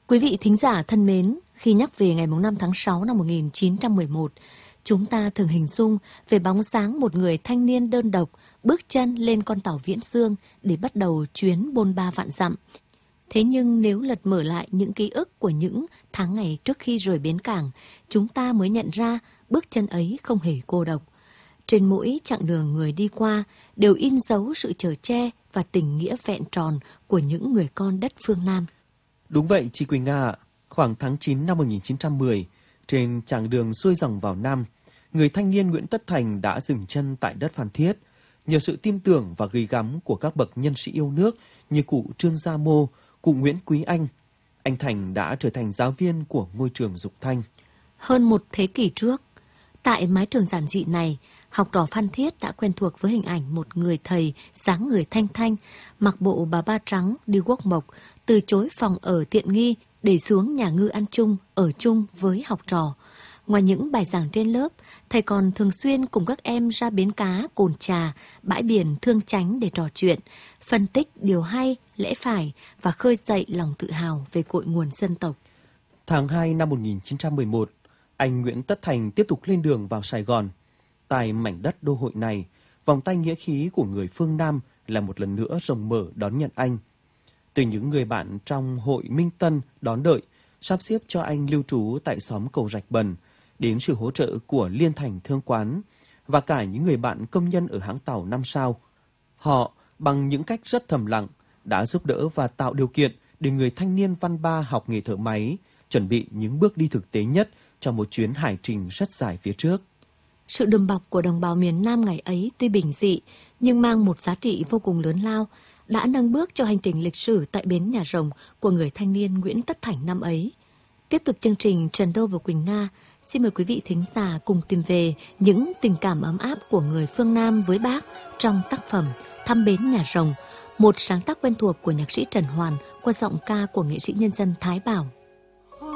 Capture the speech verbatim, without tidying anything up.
Quý vị thính giả thân mến, khi nhắc về ngày năm tháng sáu năm một nghìn chín trăm mười một, chúng ta thường hình dung về bóng dáng một người thanh niên đơn độc bước chân lên con tàu Viễn Dương để bắt đầu chuyến bôn ba vạn dặm. Thế nhưng nếu lật mở lại những ký ức của những tháng ngày trước khi rời bến cảng, chúng ta mới nhận ra bước chân ấy không hề cô độc. Trên mỗi chặng đường người đi qua đều in dấu sự chở che và tình nghĩa vẹn tròn của những người con đất phương Nam. Đúng vậy chị Quỳnh Nga ạ. Khoảng tháng chín năm một nghìn chín trăm mười, trên chặng đường xuôi dòng vào Nam, người thanh niên Nguyễn Tất Thành đã dừng chân tại đất Phan Thiết. Nhờ sự tin tưởng và gửi gắm của các bậc nhân sĩ yêu nước như cụ Trương Gia Mô, cụ Nguyễn Quý Anh, anh Thành đã trở thành giáo viên của ngôi trường Dục Thanh. Hơn một thế kỷ trước, tại mái trường giản dị này, học trò Phan Thiết đã quen thuộc với hình ảnh một người thầy dáng người thanh thanh, mặc bộ bà ba trắng đi guốc mộc, từ chối phòng ở tiện nghi để xuống nhà ngư ăn chung, ở chung với học trò. Ngoài những bài giảng trên lớp, thầy còn thường xuyên cùng các em ra bến cá, cồn trà, bãi biển Thương Chánh để trò chuyện, phân tích điều hay, lẽ phải và khơi dậy lòng tự hào về cội nguồn dân tộc. Tháng hai năm một nghìn chín trăm mười một, anh Nguyễn Tất Thành tiếp tục lên đường vào Sài Gòn. Tại mảnh đất đô hội này, vòng tay nghĩa khí của người phương Nam là một lần nữa rộng mở đón nhận anh. Từ những người bạn trong hội Minh Tân đón đợi, sắp xếp cho anh lưu trú tại xóm Cầu Rạch Bần, đến sự hỗ trợ của Liên Thành Thương Quán và cả những người bạn công nhân ở hãng tàu năm sao. Họ, bằng những cách rất thầm lặng, đã giúp đỡ và tạo điều kiện để người thanh niên văn ba học nghề thợ máy, chuẩn bị những bước đi thực tế nhất cho một chuyến hải trình rất dài phía trước. Sự đùm bọc của đồng bào miền Nam ngày ấy tuy bình dị, nhưng mang một giá trị vô cùng lớn lao, đã nâng bước cho hành trình lịch sử tại bến Nhà Rồng của người thanh niên Nguyễn Tất Thành năm ấy. Tiếp tục chương trình Trần Đô và Quỳnh Nga, xin mời quý vị thính giả cùng tìm về những tình cảm ấm áp của người phương Nam với Bác trong tác phẩm Thăm Bến Nhà Rồng, một sáng tác quen thuộc của nhạc sĩ Trần Hoàn qua giọng ca của nghệ sĩ nhân dân Thái Bảo.